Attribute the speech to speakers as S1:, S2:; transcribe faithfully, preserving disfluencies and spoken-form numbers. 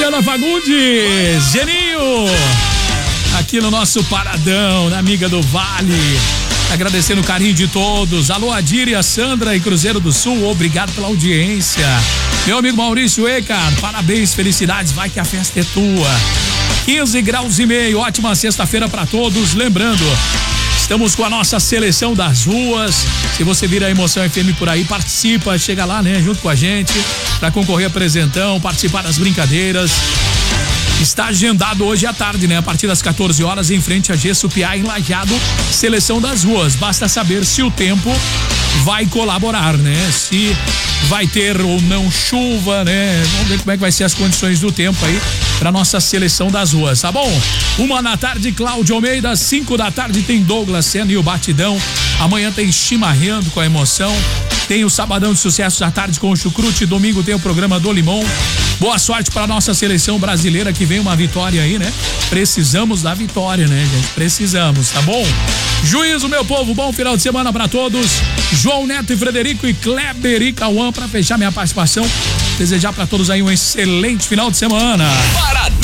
S1: Mariana Fagundes, Geninho, aqui no nosso Paradão, na Amiga do Vale. Agradecendo o carinho de todos. Alô, Adíria, Sandra e Cruzeiro do Sul, obrigado pela audiência. Meu amigo Maurício Ecar, parabéns, felicidades, vai que a festa é tua. quinze graus e meio, ótima sexta-feira pra todos. Lembrando, estamos com a nossa seleção das ruas. Se você vira a Emoção F M por aí, participa, chega lá, né, junto com a gente, pra concorrer a presentão, participar das brincadeiras. Está agendado hoje à tarde, né? A partir das quatorze horas, em frente a Gessupiá, em Lajeado, seleção das ruas. Basta saber se o tempo vai colaborar, né? Se vai ter ou não chuva, né? Vamos ver como é que vai ser as condições do tempo aí para nossa seleção das ruas, tá bom? Uma da tarde, Cláudio Almeida, cinco da tarde tem Douglas Senna e o Batidão. Amanhã tem Chimarrando com a Emoção. Tem o Sabadão de Sucessos à tarde com o Chucrute. Domingo tem o programa do Limão. Boa sorte para nossa seleção brasileira, que vem uma vitória aí, né? Precisamos da vitória, né, gente? Precisamos, tá bom? Juízo, meu povo, bom final de semana para todos. João Neto e Frederico e Kleber e Cauã para fechar minha participação. Desejar para todos aí um excelente final de semana. Para